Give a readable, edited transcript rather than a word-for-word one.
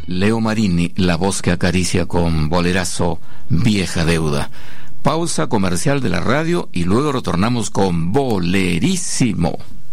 Leo Marini, la voz que acaricia con bolerazo Vieja Deuda. Pausa comercial de la radio y luego retornamos con Bolerísimo.